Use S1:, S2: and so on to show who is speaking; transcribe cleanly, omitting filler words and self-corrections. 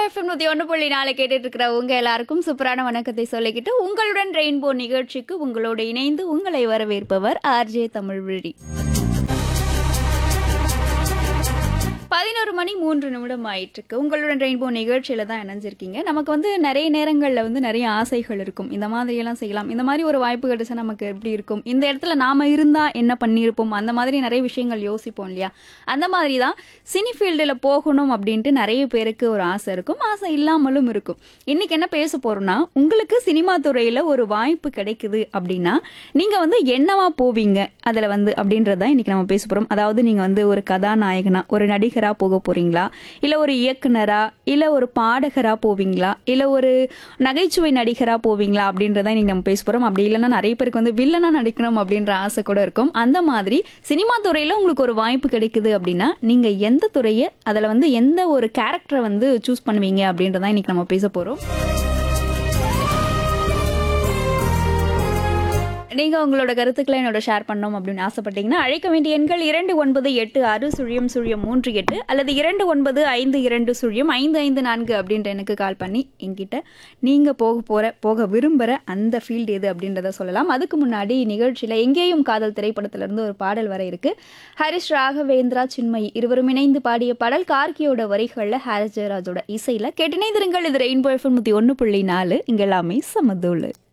S1: FM 101.4 கேட்டுட்டு இருக்கிற உங்க எல்லாருக்கும் சூப்பரான வணக்கத்தை சொல்லிக்கிட்டு உங்களுடன் ரெயின்போ நிகழ்ச்சிக்கு உங்களோடு இணைந்து உங்களை வரவேற்பவர் ஆர்ஜே தமிழ்விழி. 11:03 ஆயிட்டு இருக்கு. உங்களுடன் ரெயின்போ நிகழ்ச்சியில தான் இணைஞ்சிருக்கீங்க. நமக்கு நிறைய நேரங்களில் நிறைய ஆசைகள் இருக்கும். இந்த மாதிரியெல்லாம் செய்யலாம், இந்த மாதிரி ஒரு வாய்ப்பு கிடைச்சா நமக்கு எப்படி இருக்கும், இந்த இடத்துல நாம இருந்தா என்ன பண்ணியிருப்போம், அந்த மாதிரி நிறைய விஷயங்கள் யோசிப்போம் இல்லையா? அந்த மாதிரி தான் சினி ஃபீல்டில் போகணும் அப்படின்ட்டு நிறைய பேருக்கு ஒரு ஆசை இருக்கும், ஆசை இல்லாமலும் இருக்கும். இன்னைக்கு என்ன பேச போறோம்னா, உங்களுக்கு சினிமா துறையில ஒரு வாய்ப்பு கிடைக்குது அப்படின்னா நீங்க என்னவா போவீங்க அதுல அப்படின்றதான் இன்னைக்கு நம்ம பேச போறோம். அதாவது நீங்க ஒரு கதாநாயகனா, ஒரு நடிகரா போக போறீங்களா, இல்ல ஒரு இயக்குனரா, இல்ல ஒரு பாடகரா போவீங்களா, இல்ல ஒரு நகைச்சுவை நடிகரா போவீங்களா அப்படின்றத இன்னைக்கு நம்ம பேச போறோம். அப்படி இல்லைன்னா நிறைய பேருக்கு வில்லனா நடிக்கணும் அப்படின்ற ஆசை கூட இருக்கும். அந்த மாதிரி சினிமா துறையில உங்களுக்கு ஒரு வாய்ப்பு கிடைக்குது அப்படின்னா நீங்க எந்த துறையை, அதுல எந்த ஒரு கேரக்டரை சூஸ் பண்ணுவீங்க அப்படின்றதான் இன்னைக்கு நம்ம பேச போறோம். நீங்க உங்களோட கருத்துக்களை என்னோட ஷேர் பண்ணணும் அப்படின்னு ஆசைப்பட்டீங்கன்னா அழைக்க வேண்டிய எண்கள் 2986 அல்லது 2952 அப்படின்ற எனக்கு கால் பண்ணி என்கிட்ட நீங்க போக விரும்புற அந்த ஃபீல்டு எது அப்படின்றத சொல்லலாம். அதுக்கு முன்னாடி நிகழ்ச்சியில எங்கேயும் காதல் திரைப்படத்துல இருந்து ஒரு பாடல் வர இருக்கு. ஹரிஷ் ராகவேந்திரா சின்மயி இருவரும் இணைந்து பாடிய பாடல். கார்கியோட வரிகள்ல ஹாரிஸ் ஜெயராஜோட இசையில கேட்டினைந்திருங்கள். இது ரெயின்போ எஃப்எம் 101.4. இங்க எல்லாமே சமதூளு.